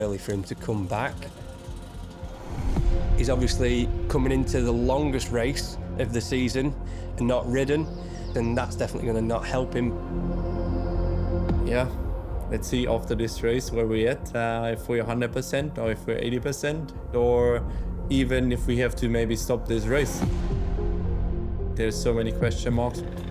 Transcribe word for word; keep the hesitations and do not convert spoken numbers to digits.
early for him to come back. He's obviously coming into the longest race of the season and not ridden, and that's definitely going to not help him. Yeah, let's see after this race where we're at, uh, if we're one hundred percent or if we're eighty percent, or even if we have to maybe stop this race. There's so many question marks.